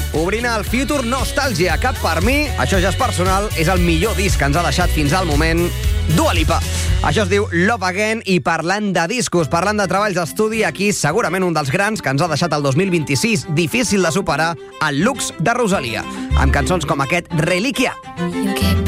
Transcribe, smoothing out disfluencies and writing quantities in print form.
Obrint el Future Nostalgia, que per mi, això ja és personal, és el millor disc que ens ha deixat fins al moment Dua Lipa. Això es diu Love Again, i parlant de discos, parlant de treballs d'estudi, aquí segurament un dels grans que ens ha deixat el 2026 difícil de superar, el Lux de Rosalia, amb cançons com aquest Relíquia. Yo que